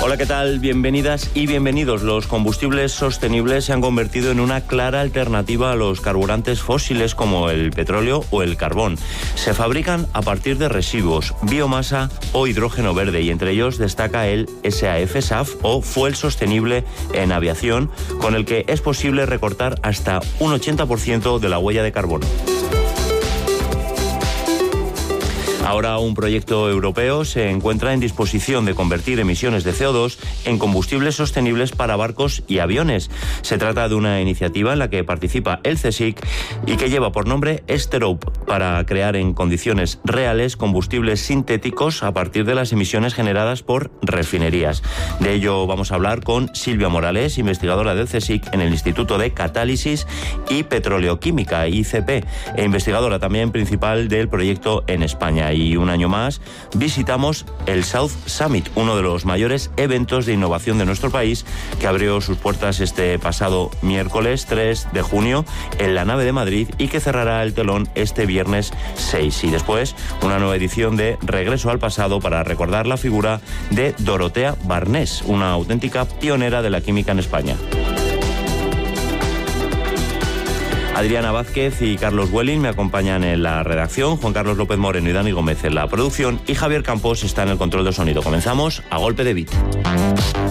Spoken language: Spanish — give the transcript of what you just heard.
Hola, ¿qué tal? Bienvenidas y bienvenidos. Los combustibles sostenibles se han convertido en una clara alternativa a los carburantes fósiles como el petróleo o el carbón. Se fabrican a partir de residuos, biomasa o hidrógeno verde, y entre ellos destaca el SAF o Fuel Sostenible en Aviación, con el que es posible recortar hasta un 80% de la huella de carbono. Ahora un proyecto europeo se encuentra en disposición de convertir emisiones de CO2 en combustibles sostenibles para barcos y aviones. Se trata de una iniciativa en la que participa el CSIC y que lleva por nombre Sterope, para crear en condiciones reales combustibles sintéticos a partir de las emisiones generadas por refinerías. De ello vamos a hablar con Silvia Morales, investigadora del CSIC en el Instituto de Catálisis y Petroleoquímica, ICP, e investigadora también principal del proyecto en España. Y un año más visitamos el South Summit, uno de los mayores eventos de innovación de nuestro país, que abrió sus puertas este pasado miércoles 3 de junio en la nave de Madrid y que cerrará el telón este viernes 6. Y después una nueva edición de Regreso al Pasado para recordar la figura de Dorotea Barnés, una auténtica pionera de la química en España. Adriana Vázquez y Carlos Welling me acompañan en la redacción, Juan Carlos López Moreno y Dani Gómez en la producción, y Javier Campos está en el control de sonido. Comenzamos a golpe de beat.